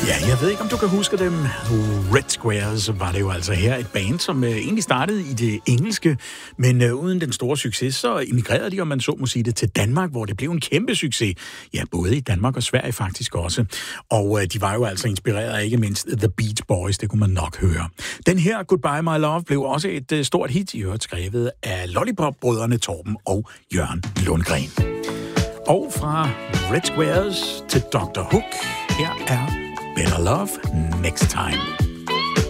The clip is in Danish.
Ja, jeg ved ikke, om du kan huske dem. Red Squares var det jo altså her. Et band, som egentlig startede i det engelske, men uden den store succes, så emigrerede de, om man så må sige det, til Danmark, hvor det blev en kæmpe succes. Ja, både i Danmark og Sverige faktisk også. Og de var jo altså inspireret af ikke mindst The Beach Boys, det kunne man nok høre. Den her Goodbye My Love blev også et stort hit, i øvrigt skrevet af Lollipop-brødrene Torben og Jørgen Lundgren. Og fra Red Squares til Dr. Hook, her er Better Love Next Time.